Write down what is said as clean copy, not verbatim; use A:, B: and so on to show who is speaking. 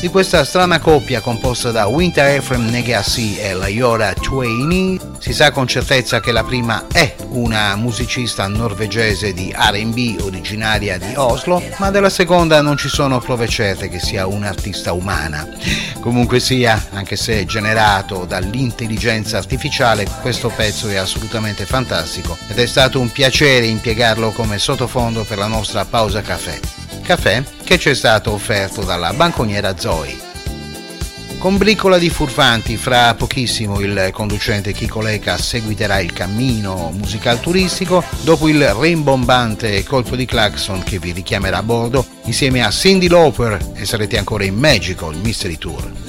A: di questa strana coppia composta da Winter Ephraim Negassi e Leora Twain. Si sa con certezza che la prima è una musicista norvegese di R&B originaria di Oslo, ma della seconda non ci sono prove certe che sia un'artista umana. Comunque sia, anche se generato dall'intelligenza artificiale, questo pezzo è assolutamente fantastico ed è stato un piacere impiegarlo come sottofondo per la nostra pausa caffè. Caffè che ci è stato offerto dalla banconiera Zoe. Con briccola di furfanti, fra pochissimo il conducente Chico Leca seguiterà il cammino musical turistico dopo il rimbombante colpo di clacson che vi richiamerà a bordo insieme a Cyndi Lauper e sarete ancora in Magical Mystery Tour.